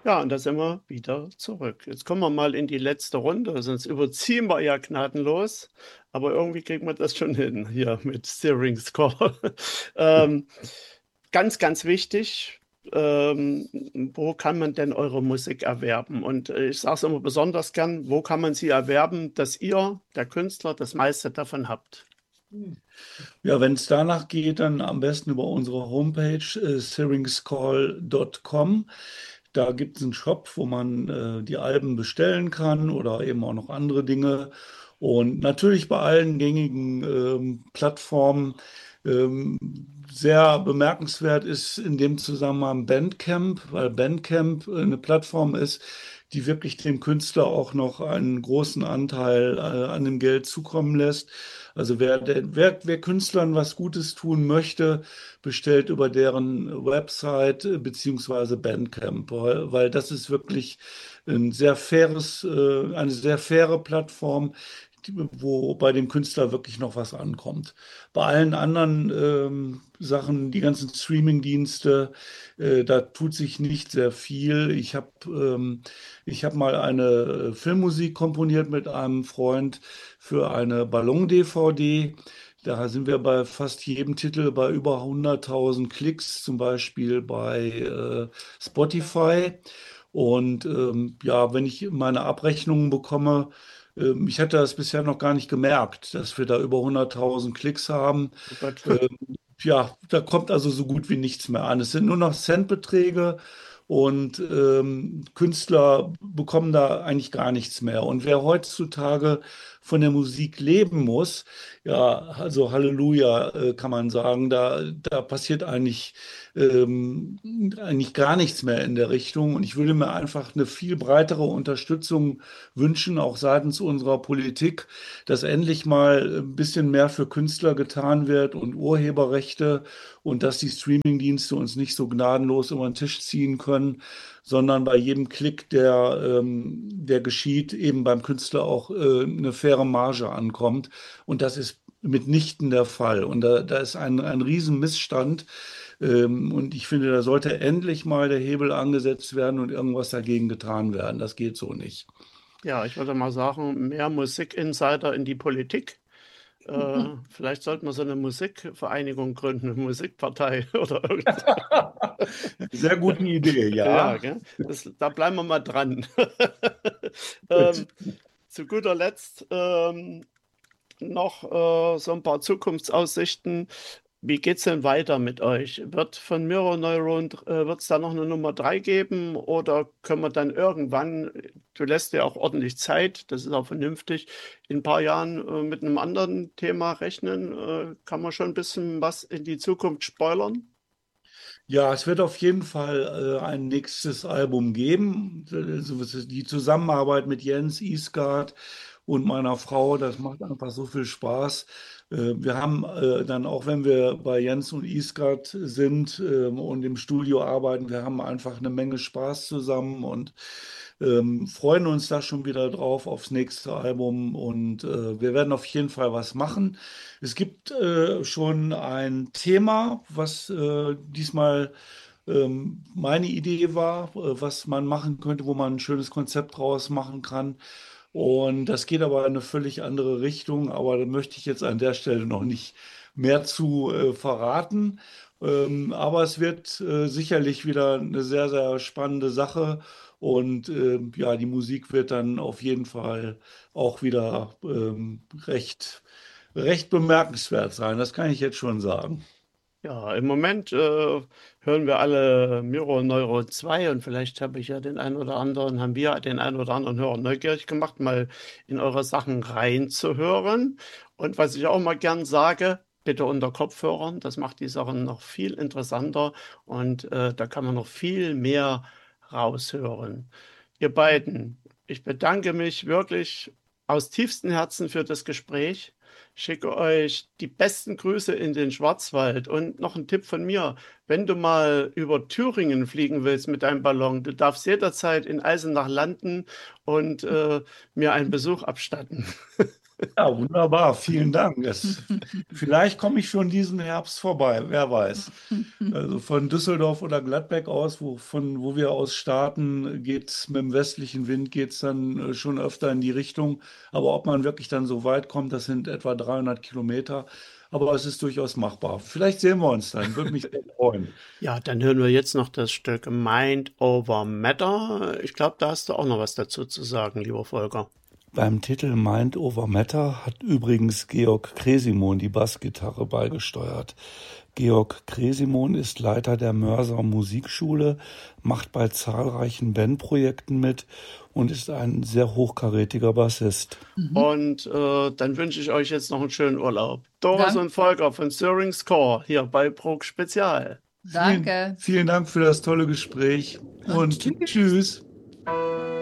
Ja, und da sind wir wieder zurück. Jetzt kommen wir mal in die letzte Runde, sonst überziehen wir ja gnadenlos. Aber irgendwie kriegen wir das schon hin hier mit Steering Score. Ähm, ganz, ganz wichtig, wo kann man denn eure Musik erwerben? Und ich sage es immer besonders gern, wo kann man sie erwerben, dass ihr, der Künstler, das meiste davon habt? Ja, wenn es danach geht, dann am besten über unsere Homepage syrinxcall.com. Da gibt es einen Shop, wo man die Alben bestellen kann oder eben auch noch andere Dinge. Und natürlich bei allen gängigen Plattformen. Ähm, Sehr bemerkenswert ist in dem Zusammenhang Bandcamp, weil Bandcamp eine Plattform ist, die wirklich dem Künstler auch noch einen großen Anteil an dem Geld zukommen lässt. Also wer Künstlern was Gutes tun möchte, bestellt über deren Website beziehungsweise Bandcamp, weil das ist wirklich eine sehr faire Plattform, wo bei dem Künstler wirklich noch was ankommt. Bei allen anderen Sachen, die ganzen Streaming-Dienste, da tut sich nicht sehr viel. Ich hab mal eine Filmmusik komponiert mit einem Freund für eine Ballon-DVD. Da sind wir bei fast jedem Titel bei über 100.000 Klicks, zum Beispiel bei Spotify. Und ja, wenn ich meine Abrechnungen bekomme, ich hatte das bisher noch gar nicht gemerkt, dass wir da über 100.000 Klicks haben. Oh Gott. Ähm, ja, da kommt also so gut wie nichts mehr an. Es sind nur noch Centbeträge und Künstler bekommen da eigentlich gar nichts mehr. Und wer heutzutage von der Musik leben muss, ja, also Halleluja, kann man sagen, da passiert eigentlich gar nichts mehr in der Richtung. Und ich würde mir einfach eine viel breitere Unterstützung wünschen, auch seitens unserer Politik, dass endlich mal ein bisschen mehr für Künstler getan wird und Urheberrechte und dass die Streamingdienste uns nicht so gnadenlos über den Tisch ziehen können, sondern bei jedem Klick, der geschieht, eben beim Künstler auch eine faire Marge ankommt. Und das ist mitnichten der Fall. Und da ist ein Riesenmissstand. Und ich finde, da sollte endlich mal der Hebel angesetzt werden und irgendwas dagegen getan werden. Das geht so nicht. Ja, ich würde mal sagen, mehr Musikinsider in die Politik. Vielleicht sollten wir so eine Musikvereinigung gründen, eine Musikpartei oder irgend. Sehr gute Idee, Ja, ja. gell? Da bleiben wir mal dran. Gut. Ähm, zu guter Letzt noch so ein paar Zukunftsaussichten. Wie geht's denn weiter mit euch? Wird von Mirror Neuron, wird es da noch eine Nummer 3 geben oder können wir dann irgendwann, du lässt dir auch ordentlich Zeit, das ist auch vernünftig, in ein paar Jahren mit einem anderen Thema rechnen? Kann man schon ein bisschen was in die Zukunft spoilern? Ja, es wird auf jeden Fall ein nächstes Album geben. Die Zusammenarbeit mit Jens Isgard und meiner Frau, das macht einfach so viel Spaß. Wir haben dann, auch wenn wir bei Jens und Isgard sind und im Studio arbeiten, wir haben einfach eine Menge Spaß zusammen und freuen uns da schon wieder drauf aufs nächste Album. Und wir werden auf jeden Fall was machen. Es gibt schon ein Thema, was diesmal meine Idee war, was man machen könnte, wo man ein schönes Konzept draus machen kann. Und das geht aber in eine völlig andere Richtung, aber da möchte ich jetzt an der Stelle noch nicht mehr zu verraten. Aber es wird sicherlich wieder eine sehr, sehr spannende Sache. Und ja, die Musik wird dann auf jeden Fall auch wieder recht bemerkenswert sein. Das kann ich jetzt schon sagen. Ja, im Moment hören wir alle Miro Neuro 2 und vielleicht habe ich ja den einen oder anderen, haben wir den einen oder anderen Hörer neugierig gemacht, mal in eure Sachen reinzuhören. Und was ich auch mal gern sage, bitte unter Kopfhörern, das macht die Sachen noch viel interessanter und da kann man noch viel mehr raushören. Ihr beiden, ich bedanke mich wirklich aus tiefstem Herzen für das Gespräch. Schicke euch die besten Grüße in den Schwarzwald und noch ein Tipp von mir. Wenn du mal über Thüringen fliegen willst mit deinem Ballon, du darfst jederzeit in Eisenach landen und mir einen Besuch abstatten. Ja, wunderbar, vielen Dank. Vielleicht komme ich schon diesen Herbst vorbei, wer weiß. Also von Düsseldorf oder Gladbeck aus, wo wir aus starten, geht's mit dem westlichen Wind geht's dann schon öfter in die Richtung. Aber ob man wirklich dann so weit kommt, das sind etwa 300 Kilometer. Aber es ist durchaus machbar. Vielleicht sehen wir uns dann, würde mich sehr freuen. Ja, dann hören wir jetzt noch das Stück Mind Over Matter. Ich glaube, da hast du auch noch was dazu zu sagen, lieber Volker. Beim Titel Mind Over Matter hat übrigens Georg Kresimon die Bassgitarre beigesteuert. Georg Kresimon ist Leiter der Mörser Musikschule, macht bei zahlreichen Bandprojekten mit und ist ein sehr hochkarätiger Bassist. Und dann wünsche ich euch jetzt noch einen schönen Urlaub. Doris Dank, und Volker von Stirring Score hier bei Prog Spezial. danke. Vielen Dank für das tolle Gespräch und Tschüss. tschüss.